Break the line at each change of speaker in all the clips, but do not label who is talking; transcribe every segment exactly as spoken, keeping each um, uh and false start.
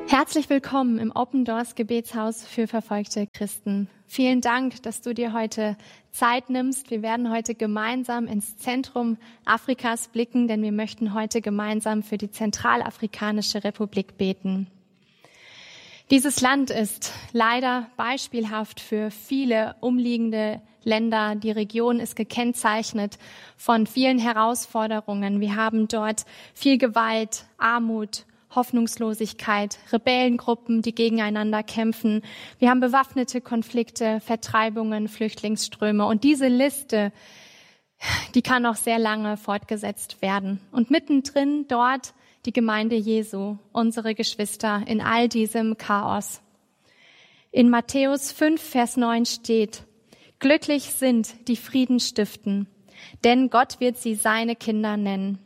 Herzlich willkommen im Open Doors Gebetshaus für verfolgte Christen. Vielen Dank, dass du dir heute Zeit nimmst. Wir werden heute gemeinsam ins Zentrum Afrikas blicken, denn wir möchten heute gemeinsam für die Zentralafrikanische Republik beten. Dieses Land ist leider beispielhaft für viele umliegende Länder. Die Region ist gekennzeichnet von vielen Herausforderungen. Wir haben dort viel Gewalt, Armut, Hoffnungslosigkeit, Rebellengruppen, die gegeneinander kämpfen. Wir haben bewaffnete Konflikte, Vertreibungen, Flüchtlingsströme. Und diese Liste, die kann noch sehr lange fortgesetzt werden. Und mittendrin dort die Gemeinde Jesu, unsere Geschwister in all diesem Chaos. In Matthäus fünf, Vers neun steht: Glücklich sind die Frieden stiften, denn Gott wird sie seine Kinder nennen.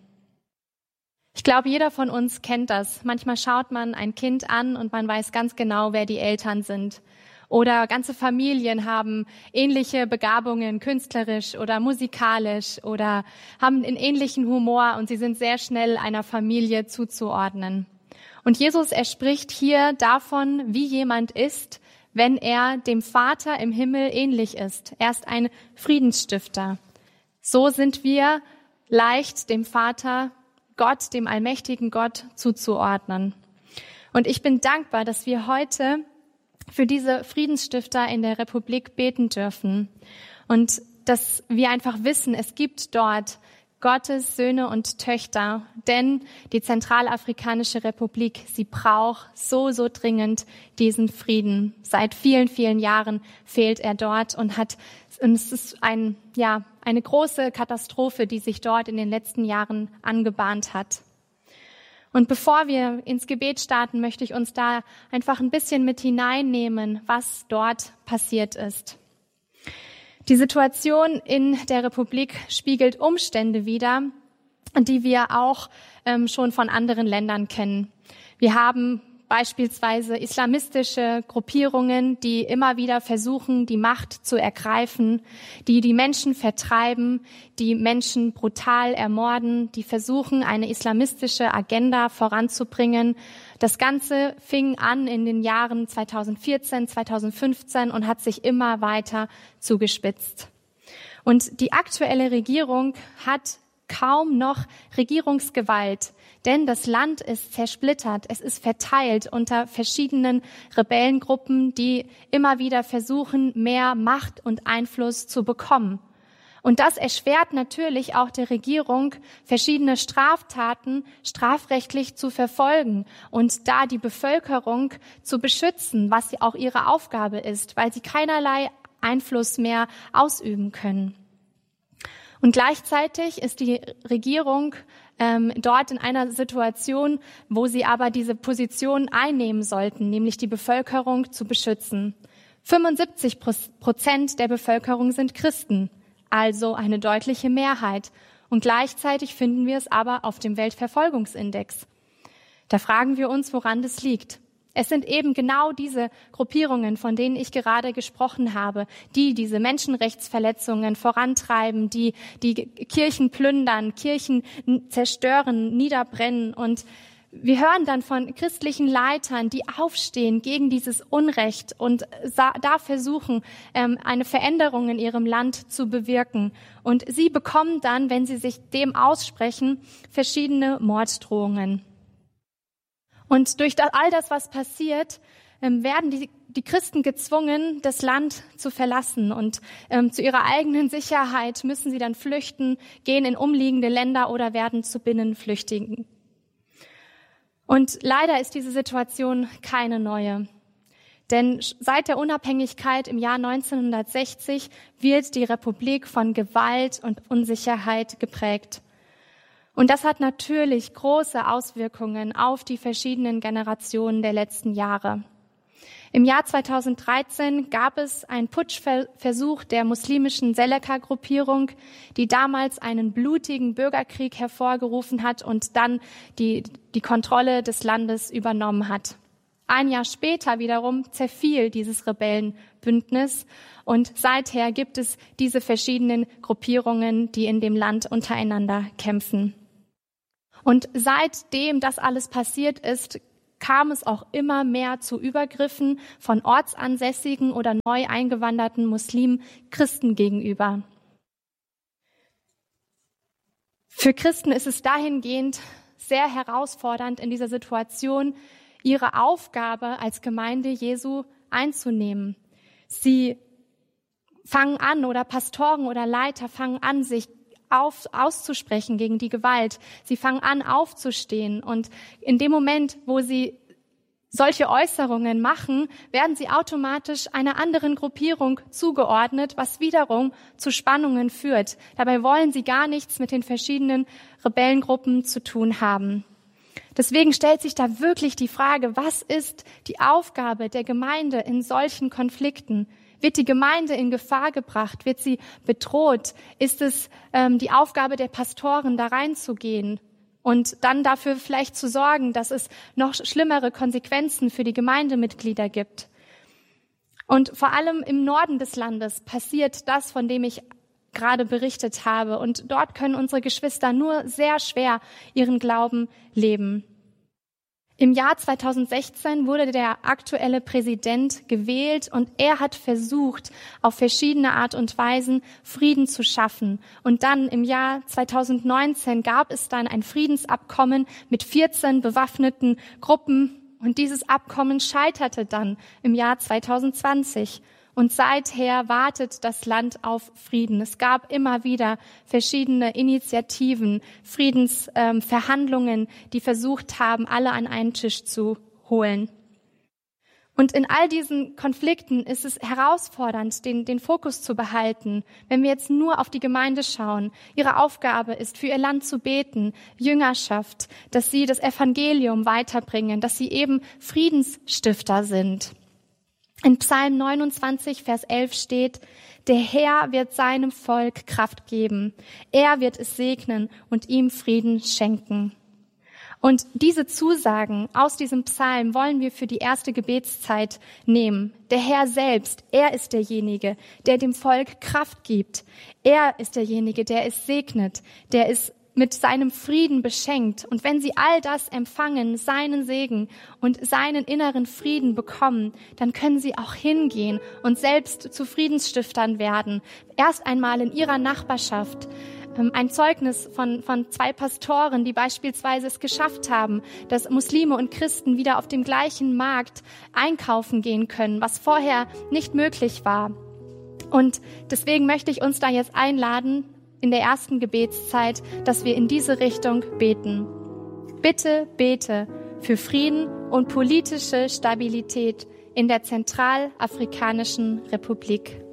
Ich glaube, jeder von uns kennt das. Manchmal schaut man ein Kind an und man weiß ganz genau, wer die Eltern sind. Oder ganze Familien haben ähnliche Begabungen, künstlerisch oder musikalisch, oder haben einen ähnlichen Humor und sie sind sehr schnell einer Familie zuzuordnen. Und Jesus, er spricht hier davon, wie jemand ist, wenn er dem Vater im Himmel ähnlich ist. Er ist ein Friedensstifter. So sind wir leicht dem Vater, Gott, dem allmächtigen Gott, zuzuordnen. Und ich bin dankbar, dass wir heute für diese Friedensstifter in der Republik beten dürfen und dass wir einfach wissen, es gibt dort Gottes Söhne und Töchter, denn die Zentralafrikanische Republik, sie braucht so, so dringend diesen Frieden. Seit vielen, vielen Jahren fehlt er dort und hat, und es ist ein, ja, eine große Katastrophe, die sich dort in den letzten Jahren angebahnt hat. Und bevor wir ins Gebet starten, möchte ich uns da einfach ein bisschen mit hineinnehmen, was dort passiert ist. Die Situation in der Republik spiegelt Umstände wider, die wir auch ähm, schon von anderen Ländern kennen. Wir haben beispielsweise islamistische Gruppierungen, die immer wieder versuchen, die Macht zu ergreifen, die die Menschen vertreiben, die Menschen brutal ermorden, die versuchen, eine islamistische Agenda voranzubringen. Das Ganze fing an in den Jahren zweitausendvierzehn, zweitausendfünfzehn und hat sich immer weiter zugespitzt. Und die aktuelle Regierung hat kaum noch Regierungsgewalt, denn das Land ist zersplittert, es ist verteilt unter verschiedenen Rebellengruppen, die immer wieder versuchen, mehr Macht und Einfluss zu bekommen. Und das erschwert natürlich auch der Regierung, verschiedene Straftaten strafrechtlich zu verfolgen und da die Bevölkerung zu beschützen, was auch ihre Aufgabe ist, weil sie keinerlei Einfluss mehr ausüben können. Und gleichzeitig ist die Regierung ähm, dort in einer Situation, wo sie aber diese Position einnehmen sollten, nämlich die Bevölkerung zu beschützen. fünfundsiebzig Prozent der Bevölkerung sind Christen, also eine deutliche Mehrheit. Und gleichzeitig finden wir es aber auf dem Weltverfolgungsindex. Da fragen wir uns, woran das liegt. Es sind eben genau diese Gruppierungen, von denen ich gerade gesprochen habe, die diese Menschenrechtsverletzungen vorantreiben, die die Kirchen plündern, Kirchen zerstören, niederbrennen. Und wir hören dann von christlichen Leitern, die aufstehen gegen dieses Unrecht und da versuchen, eine Veränderung in ihrem Land zu bewirken. Und sie bekommen dann, wenn sie sich dem aussprechen, verschiedene Morddrohungen. Und durch das, all das, was passiert, ähm, werden die, die Christen gezwungen, das Land zu verlassen. Und ähm, zu ihrer eigenen Sicherheit müssen sie dann flüchten, gehen in umliegende Länder oder werden zu Binnenflüchtigen. Und leider ist diese Situation keine neue. Denn seit der Unabhängigkeit im Jahr neunzehnhundertsechzig wird die Republik von Gewalt und Unsicherheit geprägt. Und das hat natürlich große Auswirkungen auf die verschiedenen Generationen der letzten Jahre. Im Jahr zweitausenddreizehn gab es einen Putschversuch der muslimischen Seleka-Gruppierung, die damals einen blutigen Bürgerkrieg hervorgerufen hat und dann die, die Kontrolle des Landes übernommen hat. Ein Jahr später wiederum zerfiel dieses Rebellenbündnis und seither gibt es diese verschiedenen Gruppierungen, die in dem Land untereinander kämpfen. Und seitdem das alles passiert ist, kam es auch immer mehr zu Übergriffen von ortsansässigen oder neu eingewanderten Muslimen Christen gegenüber. Für Christen ist es dahingehend sehr herausfordernd, in dieser Situation ihre Aufgabe als Gemeinde Jesu einzunehmen. Sie fangen an, oder Pastoren oder Leiter fangen an, sich auf, auszusprechen gegen die Gewalt. Sie fangen an, aufzustehen. Und in dem Moment, wo sie solche Äußerungen machen, werden sie automatisch einer anderen Gruppierung zugeordnet, was wiederum zu Spannungen führt. Dabei wollen sie gar nichts mit den verschiedenen Rebellengruppen zu tun haben. Deswegen stellt sich da wirklich die Frage, was ist die Aufgabe der Gemeinde in solchen Konflikten? Wird die Gemeinde in Gefahr gebracht? Wird sie bedroht? Ist es ähm, die Aufgabe der Pastoren, da reinzugehen und dann dafür vielleicht zu sorgen, dass es noch schlimmere Konsequenzen für die Gemeindemitglieder gibt? Und vor allem im Norden des Landes passiert das, von dem ich gerade berichtet habe. Und dort können unsere Geschwister nur sehr schwer ihren Glauben leben. Im Jahr zweitausendsechzehn wurde der aktuelle Präsident gewählt und er hat versucht, auf verschiedene Art und Weisen Frieden zu schaffen. Und dann im Jahr zweitausendneunzehn gab es dann ein Friedensabkommen mit vierzehn bewaffneten Gruppen und dieses Abkommen scheiterte dann im Jahr zweitausendzwanzig. Und seither wartet das Land auf Frieden. Es gab immer wieder verschiedene Initiativen, Friedensverhandlungen, ähm, die versucht haben, alle an einen Tisch zu holen. Und in all diesen Konflikten ist es herausfordernd, den, den Fokus zu behalten. Wenn wir jetzt nur auf die Gemeinde schauen, ihre Aufgabe ist, für ihr Land zu beten, Jüngerschaft, dass sie das Evangelium weiterbringen, dass sie eben Friedensstifter sind. In Psalm neunundzwanzig, Vers elf steht, der Herr wird seinem Volk Kraft geben. Er wird es segnen und ihm Frieden schenken. Und diese Zusagen aus diesem Psalm wollen wir für die erste Gebetszeit nehmen. Der Herr selbst, er ist derjenige, der dem Volk Kraft gibt. Er ist derjenige, der es segnet, der es mit seinem Frieden beschenkt. Und wenn sie all das empfangen, seinen Segen und seinen inneren Frieden bekommen, dann können sie auch hingehen und selbst zu Friedensstiftern werden. Erst einmal in ihrer Nachbarschaft. Ein Zeugnis von, von zwei Pastoren, die beispielsweise es geschafft haben, dass Muslime und Christen wieder auf dem gleichen Markt einkaufen gehen können, was vorher nicht möglich war. Und deswegen möchte ich uns da jetzt einladen, in der ersten Gebetszeit, dass wir in diese Richtung beten. Bitte bete für Frieden und politische Stabilität in der Zentralafrikanischen Republik.